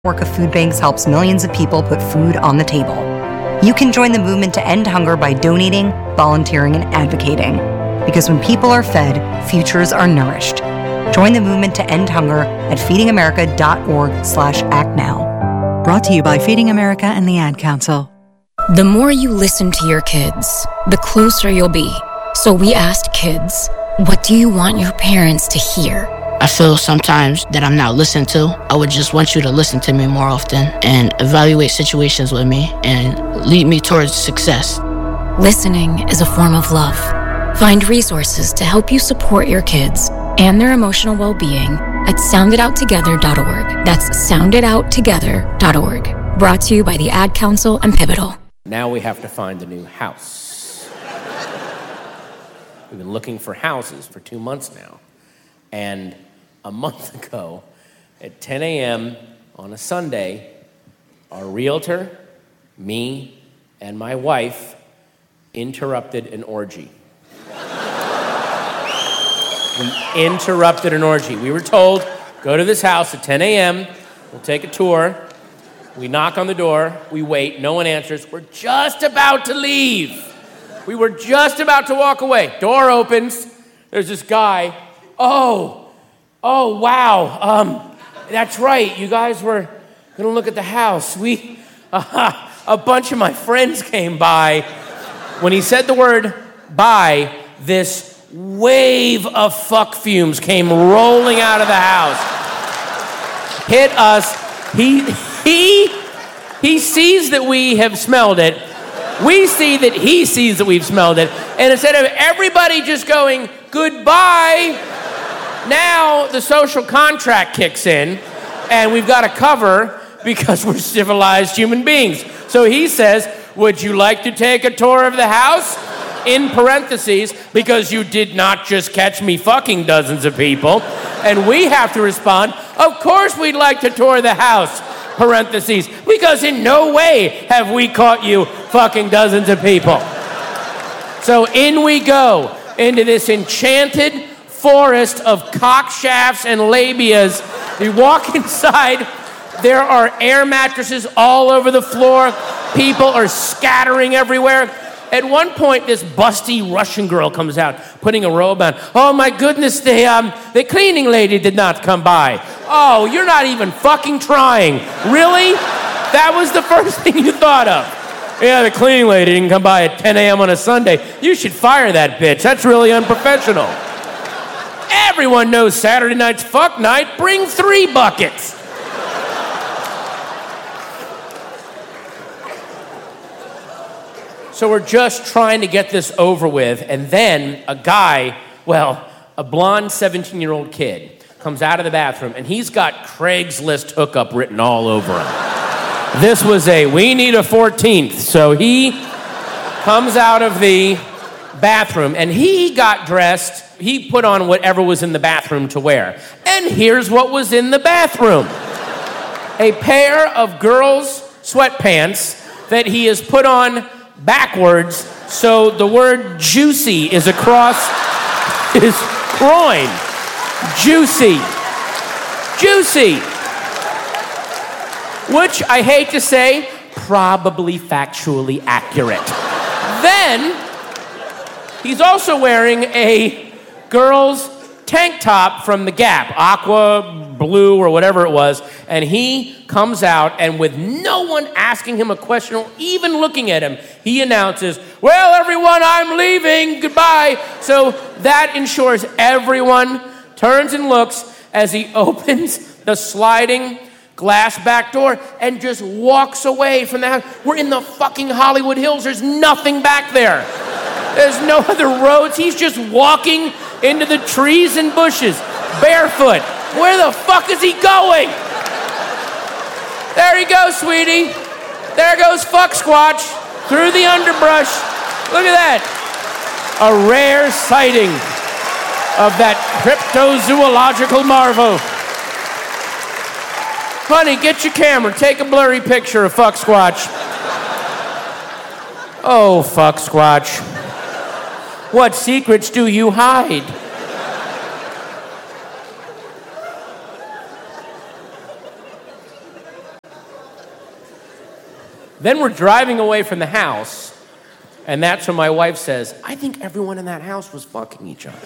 Network of food banks helps millions of people put food on the table. You can join the movement to end hunger by donating, volunteering, and advocating. Because when people are fed, futures are nourished. Join the movement to end hunger at feedingamerica.org/act now. Brought to you by Feeding America and the Ad Council. The more you listen to your kids, the closer you'll be. So we asked kids, what do you want your parents to hear? I feel sometimes that I'm not listened to. I would just want you to listen to me more often and evaluate situations with me and lead me towards success. Listening is a form of love. Find resources to help you support your kids and their emotional well-being at sounditouttogether.org. That's sounditouttogether.org. Brought to you by the Ad Council and Pivotal. Now we have to find a new house. We've been looking for houses for 2 months now. And a month ago, at 10 a.m. on a Sunday, our realtor, me, and my wife interrupted an orgy. We interrupted an orgy. We were told, go to this house at 10 a.m., we'll take a tour. We knock on the door, we wait, no one answers. We're just about to leave. We were just about to walk away. Door opens, there's this guy. Oh, wow. That's right. You guys were going to look at the house. A bunch of my friends came by. When he said the word "by," this wave of fuck fumes came rolling out of the house. Hit us. He sees that we have smelled it. We see that he sees that we've smelled it. And instead of everybody just going, goodbye, now the social contract kicks in, and we've got to cover because we're civilized human beings. So he says, would you like to take a tour of the house? In parentheses, because you did not just catch me fucking dozens of people. And we have to respond, of course we'd like to tour the house, parentheses, because in no way have we caught you fucking dozens of people. So in we go into this enchanted forest of cock shafts and labias. We walk inside. There are air mattresses all over the floor. People are scattering everywhere. At one point, this busty Russian girl comes out, putting a robe on. Oh my goodness, the cleaning lady did not come by. Oh, you're not even fucking trying. Really? That was the first thing you thought of. Yeah, the cleaning lady didn't come by at 10 a.m. on a Sunday. You should fire that bitch. That's really unprofessional. Everyone knows Saturday night's fuck night. Bring 3 buckets. So we're just trying to get this over with, and then a guy, a blonde 17-year-old kid, comes out of the bathroom, and he's got Craigslist hookup written all over him. This was we need a 14th. So he comes out of the bathroom, and he got dressed. He put on whatever was in the bathroom to wear. And here's what was in the bathroom. A pair of girls' sweatpants that he has put on backwards, so the word juicy is across his groin. Juicy. Juicy. Which, I hate to say, probably factually accurate. Then, he's also wearing a girl's tank top from the Gap, aqua, blue, or whatever it was, and he comes out, and with no one asking him a question or even looking at him, he announces, well, everyone, I'm leaving, goodbye. So that ensures everyone turns and looks as he opens the sliding glass back door and just walks away from the house. We're in the fucking Hollywood Hills. There's nothing back there. There's no other roads. He's just walking into the trees and bushes, barefoot. Where the fuck is he going? There he goes, sweetie. There goes Fuck Squatch through the underbrush. Look at that. A rare sighting of that cryptozoological marvel. Honey, get your camera. Take a blurry picture of Fuck Squatch. Oh, Fuck Squatch. What secrets do you hide? Then we're driving away from the house, and that's when my wife says, I think everyone in that house was fucking each other.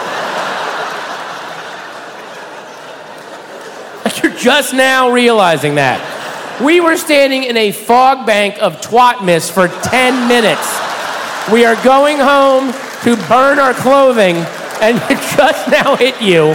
Like, you're just now realizing that. We were standing in a fog bank of twat mist for 10 minutes. We are going home to burn our clothing, and it just now hit you.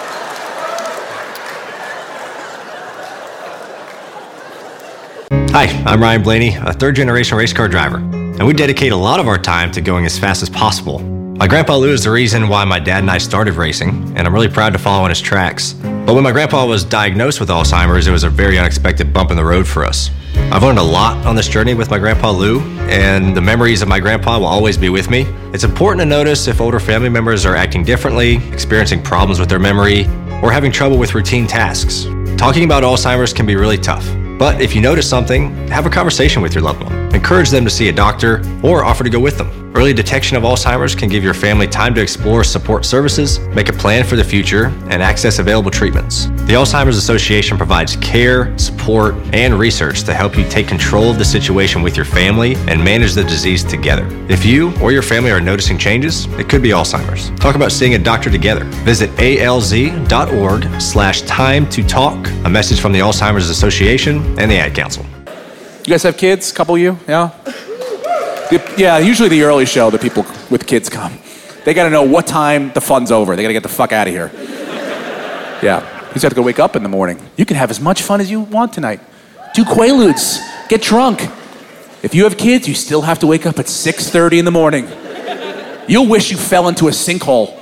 Hi, I'm Ryan Blaney, a third-generation race car driver, and we dedicate a lot of our time to going as fast as possible. My grandpa Lou is the reason why my dad and I started racing, and I'm really proud to follow in his tracks. But when my grandpa was diagnosed with Alzheimer's, it was a very unexpected bump in the road for us. I've learned a lot on this journey with my grandpa Lou, and the memories of my grandpa will always be with me. It's important to notice if older family members are acting differently, experiencing problems with their memory, or having trouble with routine tasks. Talking about Alzheimer's can be really tough. But if you notice something, have a conversation with your loved one. Encourage them to see a doctor or offer to go with them. Early detection of Alzheimer's can give your family time to explore support services, make a plan for the future, and access available treatments. The Alzheimer's Association provides care, support, and research to help you take control of the situation with your family and manage the disease together. If you or your family are noticing changes, it could be Alzheimer's. Talk about seeing a doctor together. Visit alz.org/time to talk. A message from the Alzheimer's Association and the Ad Council. You guys have kids? Couple of you? Yeah? Yeah, usually the early show, the people with kids come. They got to know what time the fun's over. They got to get the fuck out of here. Yeah. You just have to go wake up in the morning. You can have as much fun as you want tonight. Do Quaaludes. Get drunk. If you have kids, you still have to wake up at 6:30 in the morning. You'll wish you fell into a sinkhole.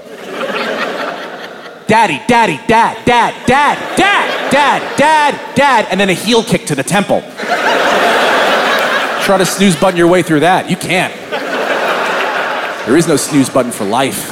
Daddy, daddy, dad, dad, dad, dad, dad, dad, dad, and then a heel kick to the temple. Try to snooze button your way through that. You can't. There is no snooze button for life.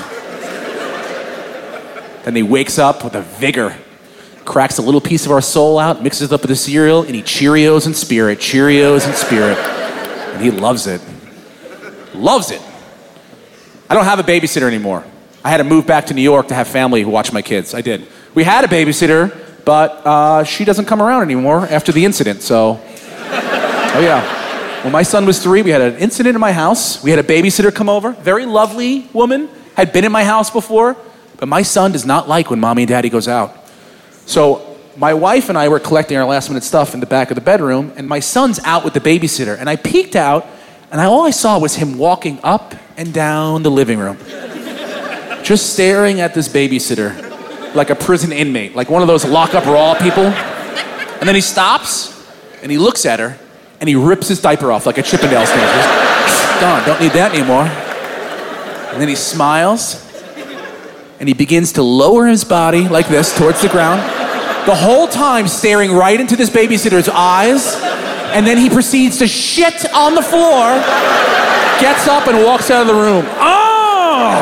Then he wakes up with a vigor, cracks a little piece of our soul out, mixes it up with the cereal, and he Cheerios and Spirit, Cheerios and Spirit. And he loves it. Loves it. I don't have a babysitter anymore. I had to move back to New York to have family who watch my kids. I did. We had a babysitter, but she doesn't come around anymore after the incident, so. Oh yeah. When my son was 3, we had an incident in my house. We had a babysitter come over, very lovely woman, had been in my house before, but my son does not like when mommy and daddy goes out. So my wife and I were collecting our last minute stuff in the back of the bedroom, and my son's out with the babysitter, and I peeked out, and all I saw was him walking up and down the living room, just staring at this babysitter like a prison inmate, like one of those lock-up raw people. And then he stops, and he looks at her, and he rips his diaper off like a Chippendales thing. Done, don't need that anymore. And then he smiles, and he begins to lower his body like this towards the ground, the whole time staring right into this babysitter's eyes, and then he proceeds to shit on the floor, gets up and walks out of the room. Oh!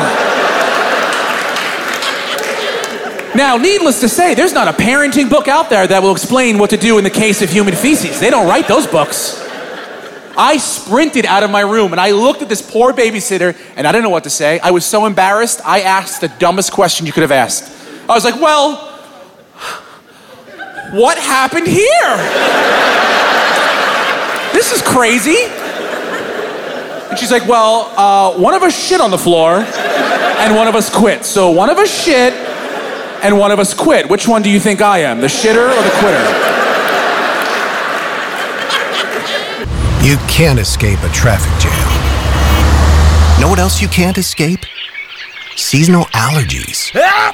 Now, needless to say, there's not a parenting book out there that will explain what to do in the case of human feces. They don't write those books. I sprinted out of my room and I looked at this poor babysitter and I didn't know what to say. I was so embarrassed, I asked the dumbest question you could have asked. I was like, well, what happened here? This is crazy. And she's like, well, one of us shit on the floor and one of us quit. So one of us shit and one of us quit. Which one do you think I am, the shitter or the quitter? You can't escape a traffic jam. Know what else you can't escape? Seasonal allergies.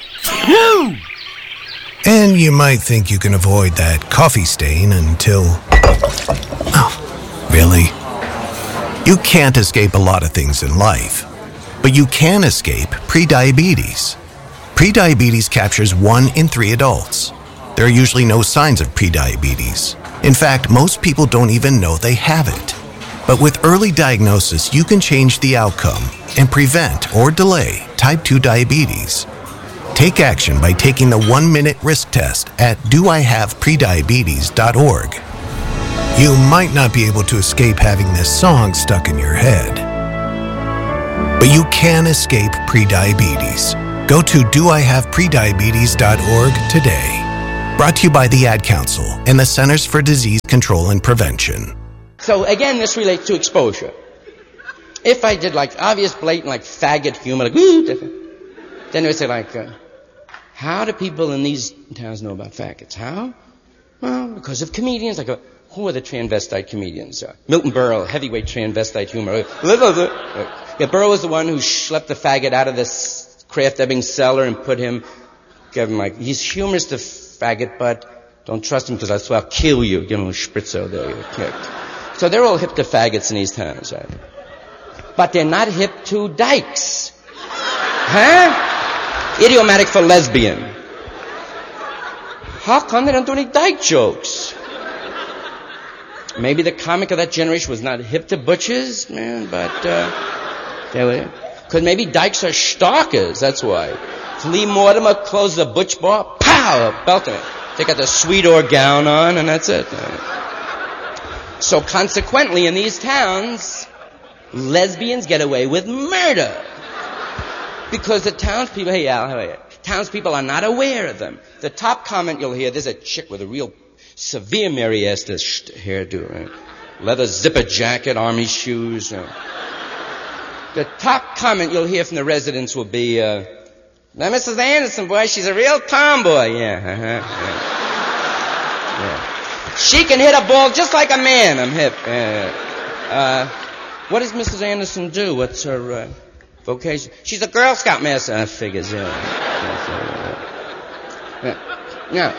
And you might think you can avoid that coffee stain until... Oh, really? You can't escape a lot of things in life, but you can escape prediabetes. Prediabetes captures 1 in 3 adults. There are usually no signs of prediabetes. In fact, most people don't even know they have it. But with early diagnosis, you can change the outcome and prevent or delay type 2 diabetes. Take action by taking the 1-minute risk test at doihaveprediabetes.org. You might not be able to escape having this song stuck in your head, but you can escape prediabetes. Go to doihaveprediabetes.org today. Brought to you by the Ad Council and the Centers for Disease Control and Prevention. So again, this relates to exposure. If I did like obvious, blatant, like faggot humor, like, ooh, then they would say like, how do people in these towns know about faggots? How? Well, because of comedians. Like, who are the transvestite comedians? Milton Berle, heavyweight transvestite humor. Yeah, Berle was the one who schlepped the faggot out of this Kraft Ebbing cellar and gave him like, he's humorous to faggot, but don't trust him because I swear I'll kill you. Give him a spritzo there. So they're all hip to faggots in these towns, right? But they're not hip to dykes. Huh? Idiomatic for lesbian. How come they don't do any dyke jokes? Maybe the comic of that generation was not hip to butches, man, but, because maybe dykes are stalkers, that's why. If Lee Mortimer closes a butch bar, pow, belting it. They got the Sweetor gown on, and that's it. So consequently, in these towns, lesbians get away with murder. Because the townspeople, hey Al, how are you? Townspeople are not aware of them. The top comment you'll hear, there's a chick with a real severe Mary Esther hairdo, right? Leather zipper jacket, army shoes. The top comment you'll hear from the residents will be, now Mrs. Anderson, boy, she's a real tomboy. Yeah. She can hit a ball just like a man. I'm hip. What does Mrs. Anderson do? What's her vocation? She's a Girl Scout master. That figures, yeah. Now,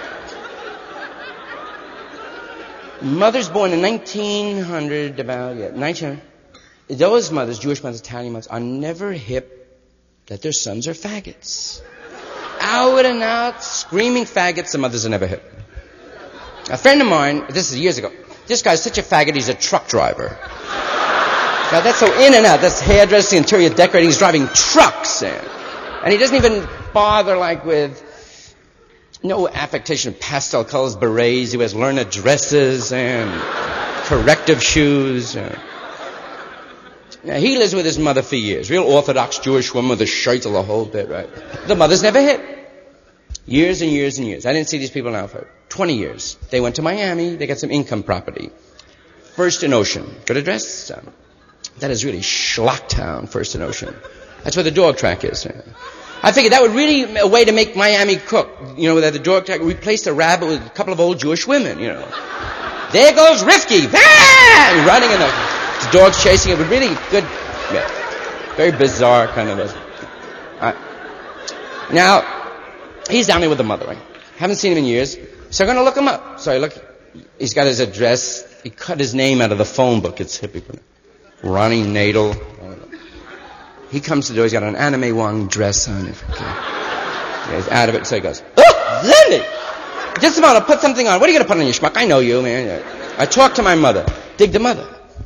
mothers born in 1900, about 1900. Those mothers, Jewish mothers, Italian mothers, are never hip that their sons are faggots. Out and out, screaming faggots. The mothers are never hip. A friend of mine, this is years ago, this guy's such a faggot, he's a truck driver. Now that's so in and out. That's hairdressing, interior decorating. He's driving trucks, and he doesn't even bother like with no affectation of pastel colors, berets. He wears learner dresses and corrective shoes. Now, he lives with his mother for years. Real Orthodox Jewish woman with a shirt and the whole bit, right? The mother's never hit. Years and years and years. I didn't see these people now for 20 years. They went to Miami. They got some income property. First and Ocean. Good address? That is really Schlocktown, First and Ocean. That's where the dog track is. I figured that would really a way to make Miami cook. You know, without the dog track, replace the rabbit with a couple of old Jewish women, you know. There goes Rifki! Ah! Running and the dog's chasing it. But really good, very bizarre kind of a... Now, he's down there with the mother, right? Haven't seen him in years. So I'm going to look him up. So I look, he's got his address. He cut his name out of the phone book. It's hippie. Ronnie Nadel. He comes to the door. He's got an Anime Wong dress on. Okay. Yeah, he's out of it. So he goes, oh, Lenny! Just a moment, I'll put something on. What are you going to put on your schmuck? I know you, man. I talked to my mother. Dig the mother.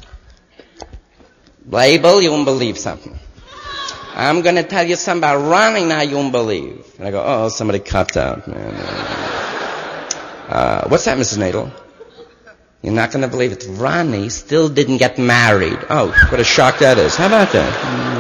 Label, you won't believe something. I'm going to tell you something about Ronnie now you won't believe. And I go, oh, somebody cut out, man. What's that, Mrs. Nadel? You're not going to believe it. Ronnie still didn't get married. Oh, what a shock that is. How about that?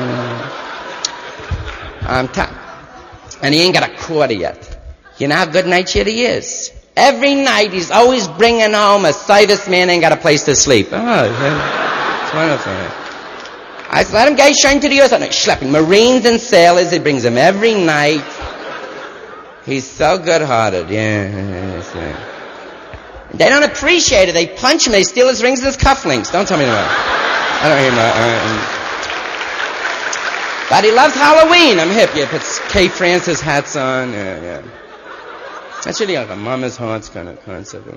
And he ain't got a quarter yet. You know how good night shit he is? Every night he's always bringing home a sightless man ain't got a place to sleep. Oh, it's wonderful. I said, let him get shine to the earth. I'm like, schlepping Marines and sailors. He brings them every night. He's so good-hearted. Yeah. They don't appreciate it. They punch him. They steal his rings and his cufflinks. Don't tell me that. I don't hear that. But he loves Halloween. I'm hip. Yeah, puts Kay Francis hats on. Yeah. That's really like a mama's haunts kind of concept.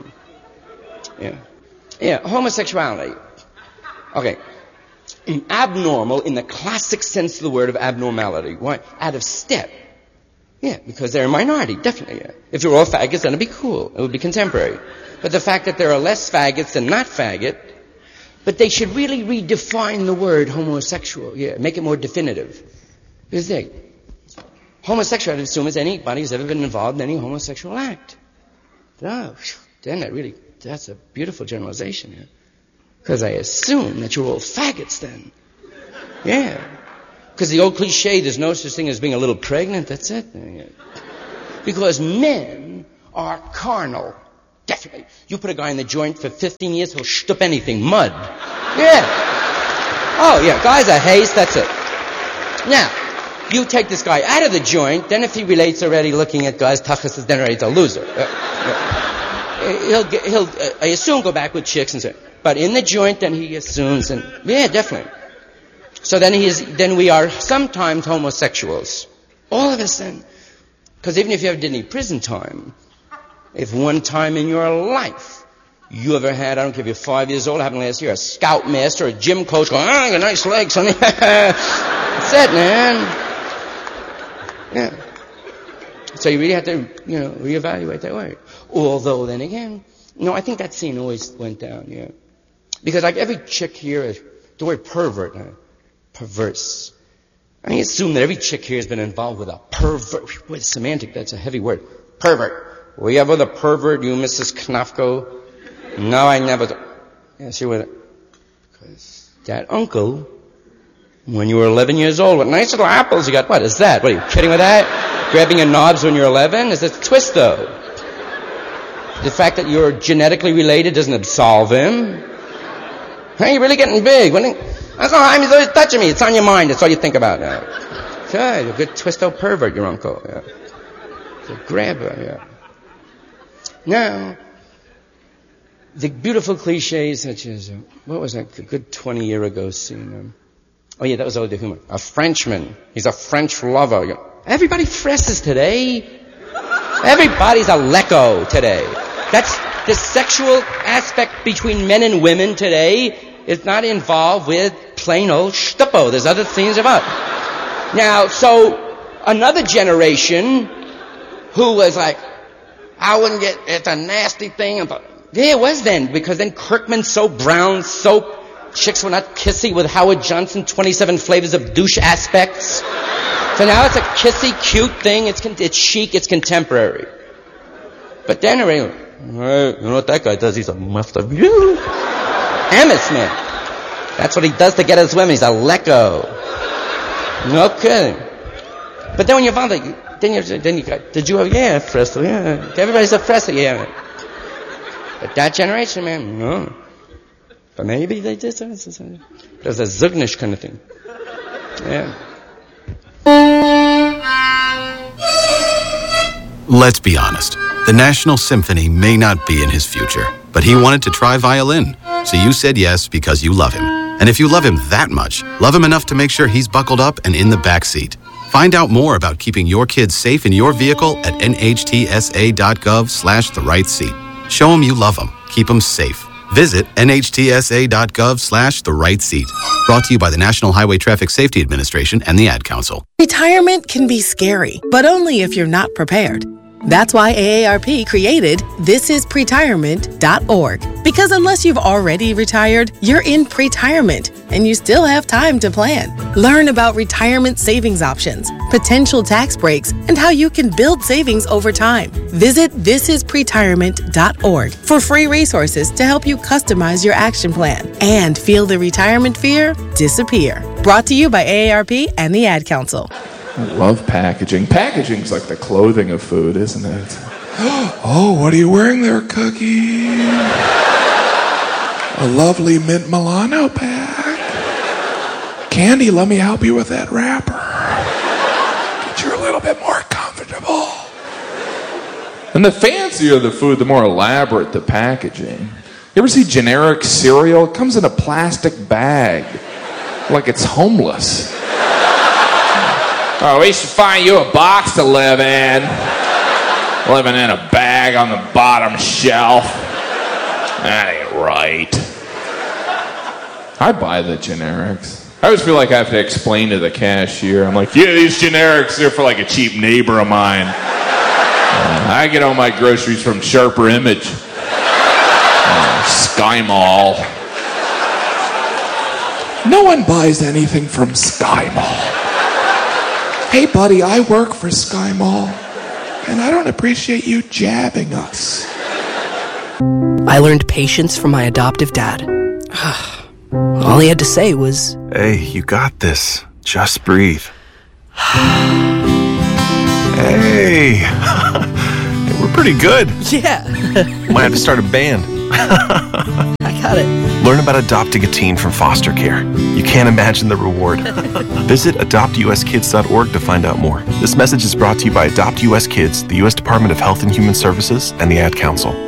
Yeah, homosexuality. Okay. Abnormal in the classic sense of the word of abnormality. Why? Out of step. Yeah, because they're a minority, definitely. Yeah. If you're all faggots, then it'd be cool. It would be contemporary. But the fact that there are less faggots than not faggot, but they should really redefine the word homosexual. Yeah, make it more definitive. Because homosexual, I assume, is anybody who's ever been involved in any homosexual act. Oh, then that's a beautiful generalization. Yeah. Because I assume that you're all faggots then. Yeah. Because the old cliche, there's no such thing as being a little pregnant, that's it. Because men are carnal. definitely. You put a guy in the joint for 15 years, he'll shtup anything. Mud. Yeah. Oh, yeah. Guys are haste, that's it. Now, you take this guy out of the joint, then if he relates already looking at guys, tachas is then already a loser. He'll I assume, go back with chicks and so. But in the joint, then he assumes, and yeah, definitely. So then we are sometimes homosexuals. All of us then. Because even if you ever did any prison time, if one time in your life you ever had, I don't care if you're 5 years old, happened last year, a scoutmaster, a gym coach going, you got nice legs, honey. That's it, man. Yeah. So you really have to, reevaluate that way. Although then again, I think that scene always went down, yeah. Because like every chick here, the word pervert, perverse. I mean, assume that every chick here has been involved with a pervert. Wait, semantic, that's a heavy word. Pervert. Were you ever the pervert, you Mrs. Knafko? No, I never. Yes, you were. Because that uncle, when you were 11 years old, with nice little apples, you got, what is that? What, are you kidding with that? Grabbing your knobs when you're 11? Is that twisto? The fact that you're genetically related doesn't absolve him. Hey, you're really getting big. That's all right. He's always touching me. It's on your mind. That's all you think about now. Good. You're a good twisto pervert, your uncle. Yeah. It's a grabber, yeah. Now, the beautiful cliches such as, what was that, a good 20-year ago scene? Oh yeah, that was all the humor. A Frenchman. He's a French lover. Everybody fresses today. Everybody's a lecco today. That's the sexual aspect between men and women today is not involved with plain old shtupo. There's other things about. Now, so another generation who was like, I wouldn't get, it's a nasty thing. Yeah, it was then, because then Kirkman soap, Brown soap, chicks were not kissy with Howard Johnson, 27 flavors of douche aspects. So now it's a kissy, cute thing. It's chic, it's contemporary. But then, you know what that guy does? He's a master. Amos, man. That's what he does to get his women. He's a lecco. No kidding. But then when you're found, then you got, did you have, yeah, Fresco, yeah. Everybody's a Fresco, yeah. But that generation, man, no. But maybe they did. There's a Zugnish kind of thing. Yeah. Let's be honest. The National Symphony may not be in his future, but he wanted to try violin. So you said yes because you love him. And if you love him that much, love him enough to make sure he's buckled up and in the back seat. Find out more about keeping your kids safe in your vehicle at nhtsa.gov/the-right-seat. Show him you love him. Keep him safe. Visit nhtsa.gov/the-right-seat. Brought to you by the National Highway Traffic Safety Administration and the Ad Council. Retirement can be scary, but only if you're not prepared. That's why AARP created thisispretirement.org. Because unless you've already retired, you're in pretirement, and you still have time to plan. Learn about retirement savings options, potential tax breaks, and how you can build savings over time. Visit thisispretirement.org for free resources to help you customize your action plan and feel the retirement fear disappear. Brought to you by AARP and the Ad Council. I love packaging. Packaging's like the clothing of food, isn't it? Oh, what are you wearing there, Cookie? A lovely mint Milano pack. Candy, let me help you with that wrapper. Get you a little bit more comfortable. And the fancier the food, the more elaborate the packaging. You ever see generic cereal? It comes in a plastic bag, like it's homeless. Oh, we should find you a box to live in. Living in a bag on the bottom shelf. That ain't right. I buy the generics. I always feel like I have to explain to the cashier. I'm like, yeah, these generics, they're for like a cheap neighbor of mine. I get all my groceries from Sharper Image. Sky Mall. No one buys anything from Sky Mall. Hey, buddy, I work for Sky Mall, and I don't appreciate you jabbing us. I learned patience from my adoptive dad. All he had to say was, "Hey, you got this. Just breathe." Hey, we're We're pretty good. Yeah. Might have to start a band. I got it. Learn about adopting a teen from foster care. You can't imagine the reward. Visit adoptuskids.org to find out more. This message is brought to you by Adopt US Kids, the U.S. Department of Health and Human Services, and the Ad Council.